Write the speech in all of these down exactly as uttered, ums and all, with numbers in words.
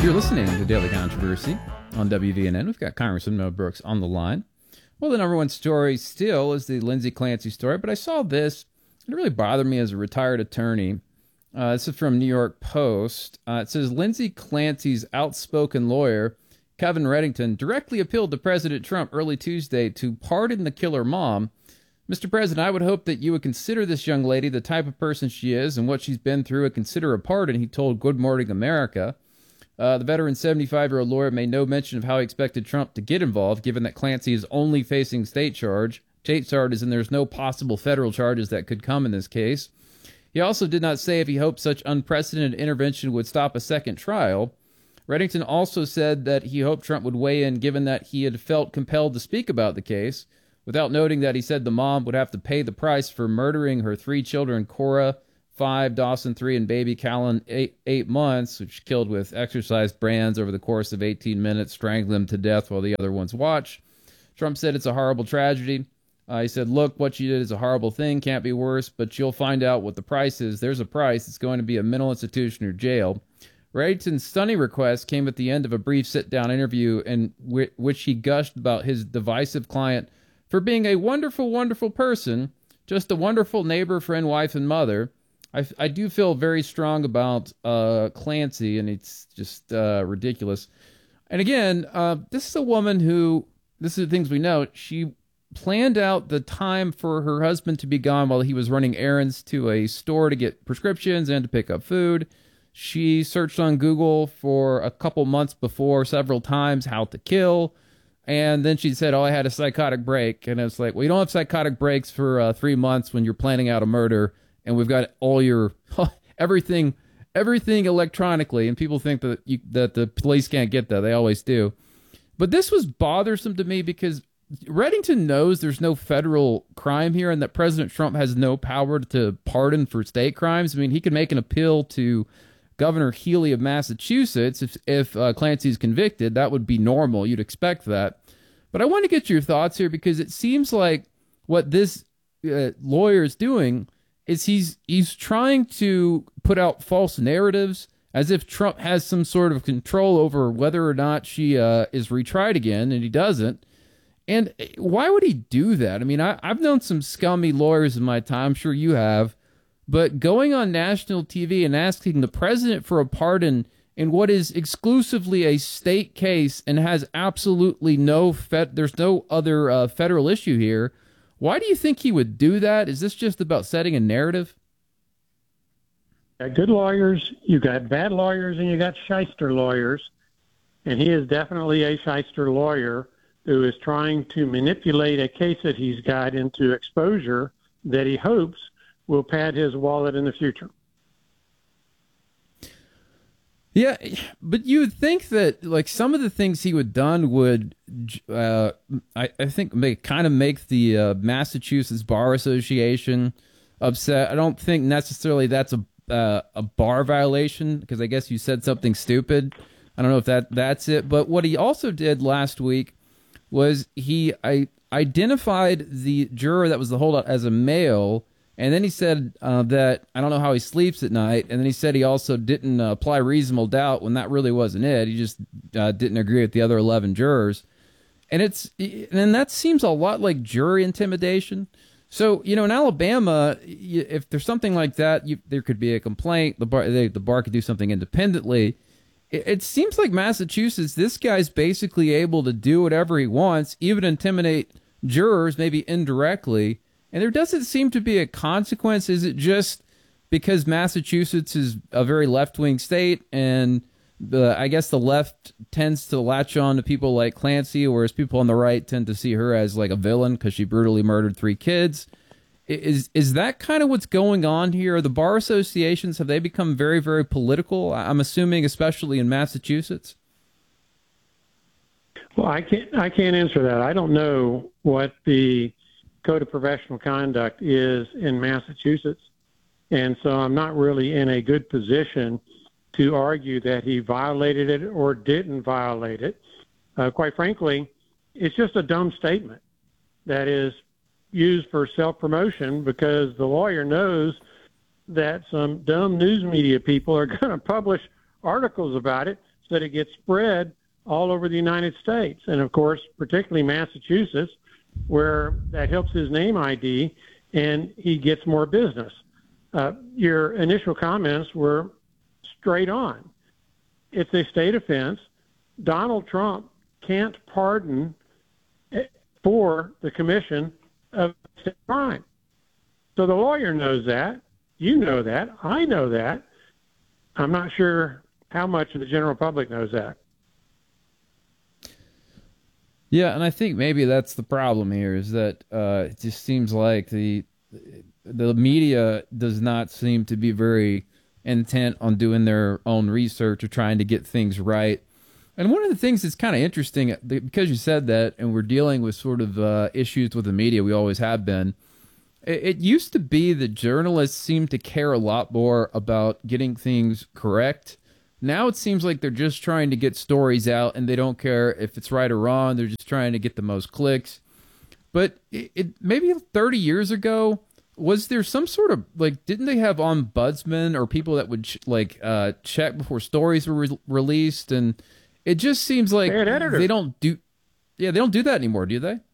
You're listening to Daily Controversy on W V N N. We've got Congressman Mel Brooks on the line. Well, the number one story still is the Lindsay Clancy story, but I saw this. It really bothered me as a retired attorney. Uh, this is from New York Post. Uh, it says Lindsay Clancy's outspoken lawyer, Kevin Reddington, directly appealed to President Trump early Tuesday to pardon the killer mom. Mister President, I would hope that you would consider this young lady the type of person she is and what she's been through and consider a pardon, he told Good Morning America. Uh, the veteran seventy-five-year-old lawyer made no mention of how he expected Trump to get involved, given that Clancy is only facing state charge. State charges, and there's no possible federal charges that could come in this case. He also did not say if he hoped such unprecedented intervention would stop a second trial. Reddington also said that he hoped Trump would weigh in, given that he had felt compelled to speak about the case, without noting that he said the mom would have to pay the price for murdering her three children, Cora, five, Dawson, three, and baby Callan, eight, eight months, which killed with exercise brands over the course of eighteen minutes, strangling them to death while the other ones watch. Trump said it's a horrible tragedy. Uh, he said, look, what you did is a horrible thing, can't be worse, but you'll find out what the price is. There's a price. It's going to be a mental institution or jail. Reddington's stunning request came at the end of a brief sit-down interview in w- which he gushed about his divisive client for being a wonderful, wonderful person, just a wonderful neighbor, friend, wife, and mother. I, I do feel very strong about uh, Clancy, and it's just uh, ridiculous. And again, uh, this is a woman who, this is the things we know, she planned out the time for her husband to be gone while he was running errands to a store to get prescriptions and to pick up food. She searched on Google for a couple months before several times how to kill. And then she said, oh, I had a psychotic break. And it's like, well, you don't have psychotic breaks for uh, three months when you're planning out a murder. And we've got all your everything, everything electronically, and people think that you, that the police can't get that. They always do. But this was bothersome to me because Reddington knows there's no federal crime here, and that President Trump has no power to pardon for state crimes. I mean, he could make an appeal to Governor Healy of Massachusetts if if uh, Clancy's convicted. That would be normal. You'd expect that. But I want to get your thoughts here because it seems like what this uh, lawyer is doing is he's he's trying to put out false narratives as if Trump has some sort of control over whether or not she uh, is retried again, and he doesn't. And why would he do that? I mean, I, I've known some scummy lawyers in my time, I'm sure you have, but going on national T V and asking the president for a pardon in what is exclusively a state case and has absolutely no, fed, there's no other uh, federal issue here. Why do you think he would do that? Is this just about setting a narrative? You got good lawyers, you got bad lawyers, and you got shyster lawyers. And he is definitely a shyster lawyer who is trying to manipulate a case that he's got into exposure that he hopes will pad his wallet in the future. Yeah, but you would think that like some of the things he would done would, uh, I, I think, make, kind of make the uh, Massachusetts Bar Association upset. I don't think necessarily that's a uh, a bar violation because I guess you said something stupid. I don't know if that that's it. But what he also did last week was he I identified the juror that was the holdout as a male. And then he said uh, that I don't know how he sleeps at night. And then he said he also didn't uh, apply reasonable doubt when that really wasn't it. He just uh, didn't agree with the other eleven jurors. And it's and that seems a lot like jury intimidation. So, you know, in Alabama, if there's something like that, you, there could be a complaint. The bar, they, the bar could do something independently. It, it seems like Massachusetts, this guy's basically able to do whatever he wants, even intimidate jurors, maybe indirectly. And there doesn't seem to be a consequence. Is it just because Massachusetts is a very left-wing state and the, I guess the left tends to latch on to people like Clancy, whereas people on the right tend to see her as like a villain because she brutally murdered three kids? Is is that kind of what's going on here? The bar associations, have they become very, very political? I'm assuming, especially in Massachusetts. Well, I can't I can't answer that. I don't know what the Code of Professional Conduct is in Massachusetts, and so I'm not really in a good position to argue that he violated it or didn't violate it. Uh, quite frankly, it's just a dumb statement that is used for self-promotion because the lawyer knows that some dumb news media people are going to publish articles about it, so that it gets spread all over the United States. And, of course, particularly Massachusetts, where that helps his name I D and he gets more business. Uh, your initial comments were straight on. It's a state offense. Donald Trump can't pardon for the commission of state crime. So the lawyer knows that. You know that. I know that. I'm not sure how much of the general public knows that. Yeah, and I think maybe that's the problem here, is that uh, it just seems like the the media does not seem to be very intent on doing their own research or trying to get things right. And one of the things that's kind of interesting, because you said that, and we're dealing with sort of uh, issues with the media, we always have been, it, it used to be that journalists seemed to care a lot more about getting things correct. Now it seems like they're just trying to get stories out, and they don't care if it's right or wrong. They're just trying to get the most clicks. But it, it maybe thirty years ago, was there some sort of, like, didn't they have ombudsmen or people that would ch- like uh, check before stories were re- released? And it just seems like they, they don't do, yeah, they don't do that anymore, do they?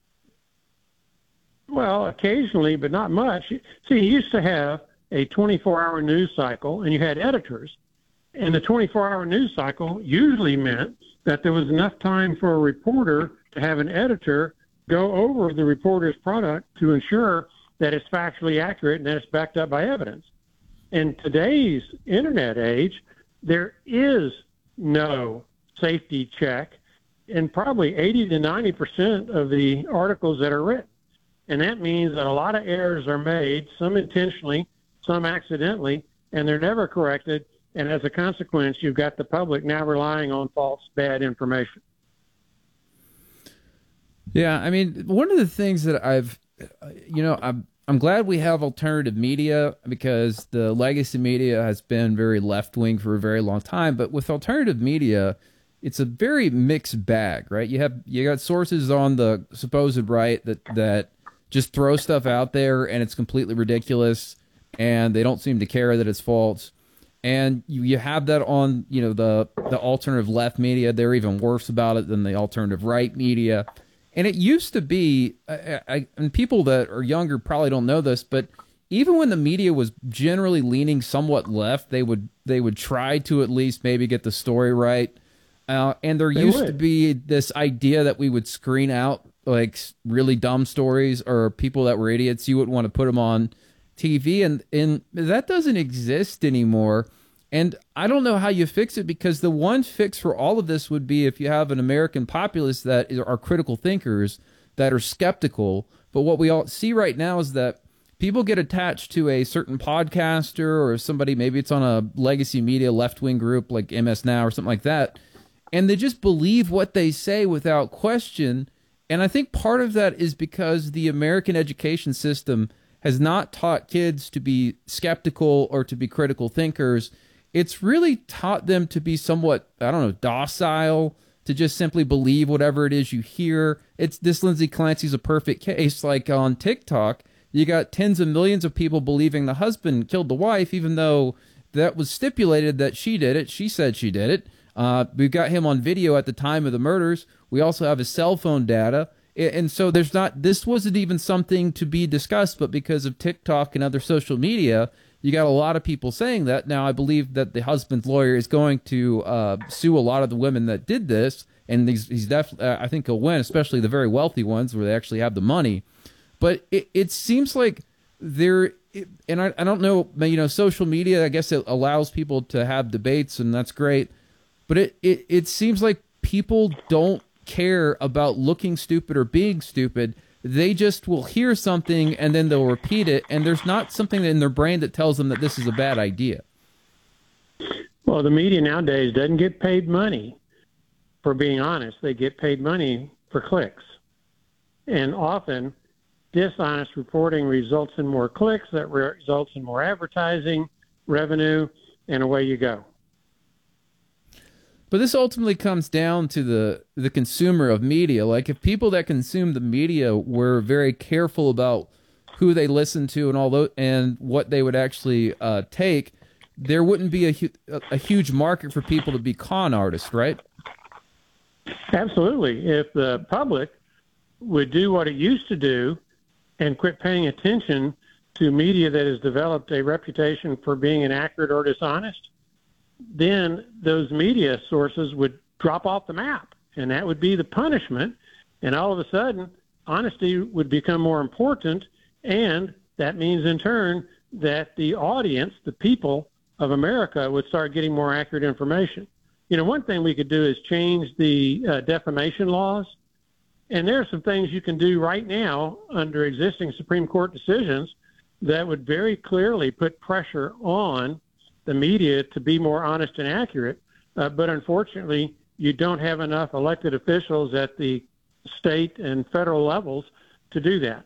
Well, occasionally, but not much. See, you used to have a twenty-four hour news cycle, and you had editors. And the twenty-four hour news cycle usually meant that there was enough time for a reporter to have an editor go over the reporter's product to ensure that it's factually accurate and that it's backed up by evidence. In today's internet age, there is no safety check in probably eighty to ninety percent of the articles that are written. And that means that a lot of errors are made, some intentionally, some accidentally, and they're never corrected. And as a consequence, you've got the public now relying on false, bad information. Yeah, I mean, one of the things that I've, you know, I'm I'm glad we have alternative media, because the legacy media has been very left-wing for a very long time. But with alternative media, it's a very mixed bag, right? You have you got sources on the supposed right that that just throw stuff out there and it's completely ridiculous, and they don't seem to care that it's false. And you, you have that on, you know, the the alternative left media. They're even worse about it than the alternative right media. And it used to be, I, I, and people that are younger probably don't know this, but even when the media was generally leaning somewhat left, they would they would try to at least maybe get the story right. Uh, and there They used would. to be this idea that we would screen out like really dumb stories or people that were idiots. You wouldn't want to put them on T V, and and that doesn't exist anymore. And I don't know how you fix it, because the one fix for all of this would be if you have an American populace that is, are critical thinkers, that are skeptical. But what we all see right now is that people get attached to a certain podcaster or somebody, maybe it's on a legacy media left-wing group like M S Now or something like that, and they just believe what they say without question. And I think part of that is because the American education system has not taught kids to be skeptical or to be critical thinkers. It's really taught them to be somewhat, I don't know, docile, to just simply believe whatever it is you hear. It's this Lindsay Clancy's a perfect case. Like on TikTok, you got tens of millions of people believing the husband killed the wife, even though that was stipulated that she did it. She said she did it. Uh, we've got him on video at the time of the murders. We also have his cell phone data. And so there's not, this wasn't even something to be discussed, but because of TikTok and other social media, you got a lot of people saying that. Now, I believe that the husband's lawyer is going to uh, sue a lot of the women that did this, and he's, he's definitely, uh, I think he'll win, especially the very wealthy ones where they actually have the money. But it, it seems like there, it, and I, I don't know, you know, social media, I guess it allows people to have debates, and that's great. But it, it, it seems like people don't care about looking stupid or being stupid. They just will hear something and then they'll repeat it, and there's not something in their brain that tells them that this is a bad idea. Well, the media nowadays doesn't get paid money for being honest. They get paid money for clicks. And often, dishonest reporting results in more clicks, that results in more advertising, revenue, and away you go. But this ultimately comes down to the, the consumer of media. Like, if people that consume the media were very careful about who they listen to and all those, and what they would actually uh, take, there wouldn't be a, hu- a huge market for people to be con artists, right? Absolutely. If the public would do what it used to do and quit paying attention to media that has developed a reputation for being inaccurate or dishonest, then those media sources would drop off the map, and that would be the punishment. And all of a sudden, honesty would become more important, and that means in turn that the audience, the people of America, would start getting more accurate information. You know, one thing we could do is change the uh, defamation laws, and there are some things you can do right now under existing Supreme Court decisions that would very clearly put pressure on the media to be more honest and accurate. Uh, but unfortunately, you don't have enough elected officials at the state and federal levels to do that.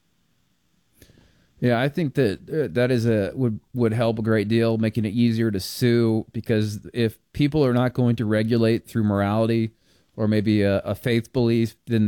Yeah, I think that uh, that is a would would help a great deal, making it easier to sue, because if people are not going to regulate through morality or maybe a, a faith belief, then